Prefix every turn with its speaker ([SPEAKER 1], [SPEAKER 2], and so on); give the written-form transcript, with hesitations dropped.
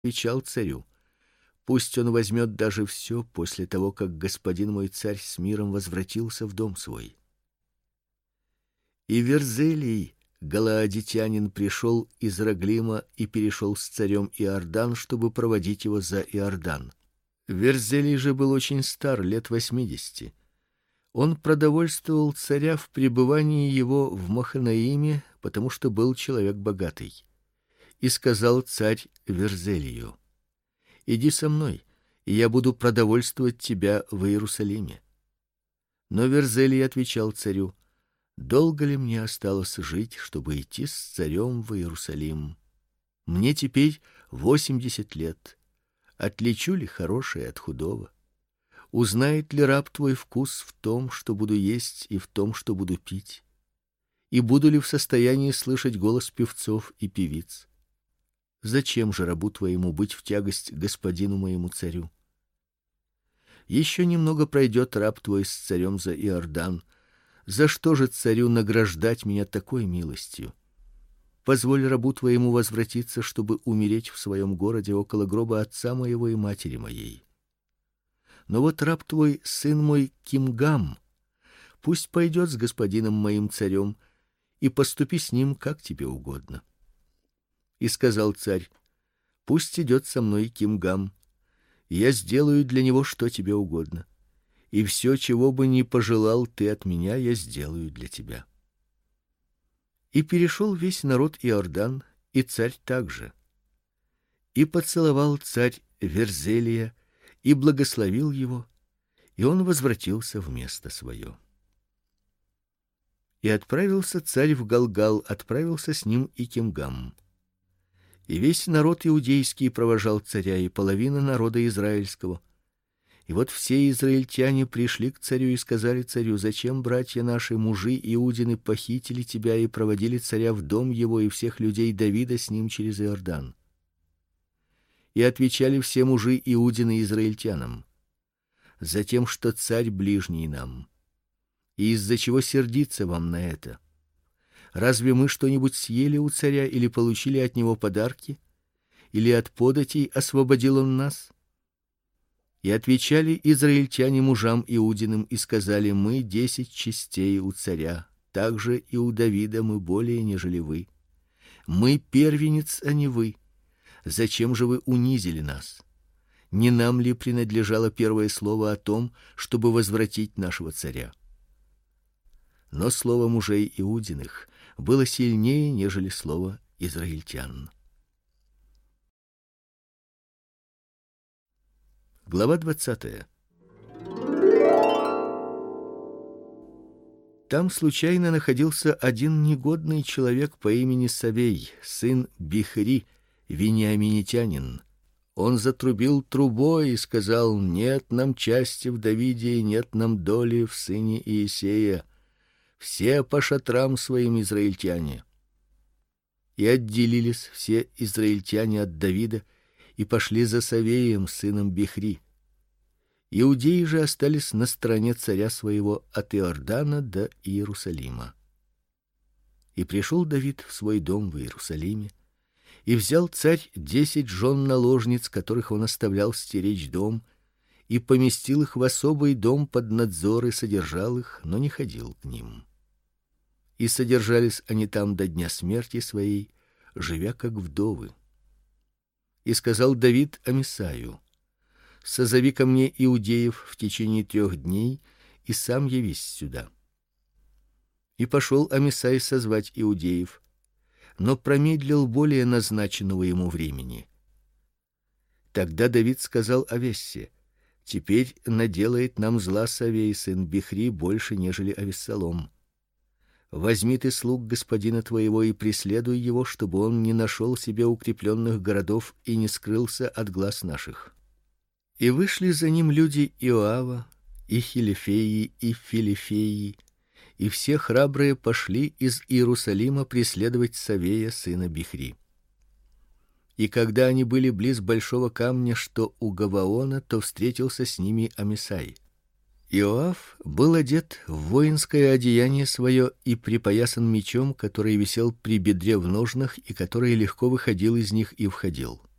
[SPEAKER 1] отвечал царю: пусть он возьмет даже все после того, как господин мой царь с миром возвратился в дом свой. И Верзелий, галаадитянин, пришел из Раглима и перешел с царем Иордан, чтобы проводить его за Иордан. Верзелий же был очень стар, лет 80. Он продовольствовал царя в пребывании его в Маханаиме, потому что был человек богатый. И сказал царь Верзелию: иди со мной, и я буду продовольствовать тебя в Иерусалиме. Но Верзелий отвечал царю: долго ли мне осталось жить, чтобы идти с царем в Иерусалим? Мне теперь 80 лет. Отличу ли хорошее от худого? Узнает ли раб твой вкус в том, что буду есть, и в том, что буду пить? И буду ли в состоянии слышать голос певцов и певиц? Зачем же рабу твоему быть в тягость господину моему царю? Еще немного пройдет раб твой с царем за Иордан. За что же царю награждать меня такой милостью? Позволь рабу твоему возвратиться, чтобы умереть в своем городе около гроба отца моего и матери моей. Но вот раб твой, сын мой Кимгам, пусть пойдет с господином моим царем, и поступи с ним, как тебе угодно. И сказал царь: пусть идет со мной Кимгам, и я сделаю для него что тебе угодно, и все, чего бы ни пожелал ты от меня, я сделаю для тебя. И перешел весь народ Иордан, и царь также. И поцеловал царь Верзелия и благословил его, и он возвратился в место свое. И отправился царь в Галгал, отправился с ним и Кимгам. И весь народ иудейский провожал царя, и половина народа израильского. И вот все израильтяне пришли к царю и сказали царю: зачем братья наши, мужи иудины, похитили тебя и проводили царя в дом его и всех людей Давида с ним через Иордан? И отвечали все мужи иудины израильтянам: затем, что царь ближний нам. И из-за чего сердиться вам на это? Разве мы что-нибудь съели у царя или получили от него подарки? Или от податей освободил он нас? И отвечали израильтяне мужам иудиным и сказали: мы 10 частей у царя, также и у Давида мы более, нежели вы. Мы первенец, а не вы. Зачем же вы унизили нас? Не нам ли принадлежало первое слово о том, чтобы возвратить нашего царя? Но слово мужей иудиных было сильнее, нежели слово израильтян. Глава 20. Там случайно находился один негодный человек по имени Савей, сын Бихри, вениаминитянин. Он затрубил трубой и сказал: нет нам части в Давиде, и нет нам доли в сыне Иесея. Все по шатрам своим израильтяне. И отделились все израильтяне от Давида и пошли за Савеем, сыном Бихри. Иудеи же остались на стороне царя своего от Иордана до Иерусалима. И пришел Давид в свой дом в Иерусалиме, и взял царь 10 жен наложниц, которых он оставлял стеречь дом, и поместил их в особый дом под надзор и содержал их, но не ходил к ним. И содержались они там до дня смерти своей, живя как вдовы. И сказал Давид Амисаю: созови ко мне иудеев в течение 3 дней и сам явись сюда. И пошел Амисай созвать иудеев, но промедлил более назначенного ему времени. Тогда Давид сказал Авессе: теперь наделает нам зла Савей, сын Бихри, больше, нежели Авессалом. Возьми ты слуг господина твоего и преследуй его, чтобы он не нашел себе укрепленных городов и не скрылся от глаз наших. И вышли за ним люди Иоава, и Хилифеи, и Филифеи, и все храбрые пошли из Иерусалима преследовать Савея, сына Бихри. И когда они были близ большого камня, что у Гаваона, то встретился с ними Амисай. Иоав был одет в воинское одеяние свое и припоясан мечом, который висел при бедре в ножнах и который легко выходил из них и входил.